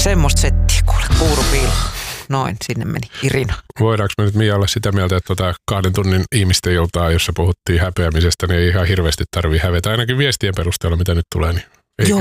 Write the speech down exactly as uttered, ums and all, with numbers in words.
Semmosta settiä kuule, kuurupiilo. Noin, sinne meni Irina. Voidaanko me nyt Mia olla sitä mieltä, että tota kahden tunnin ihmisten iltaa, jossa puhuttiin häpeämisestä, niin ei ihan hirveästi tarvii hävetä. Ainakin viestien perusteella, mitä nyt tulee, niin ei,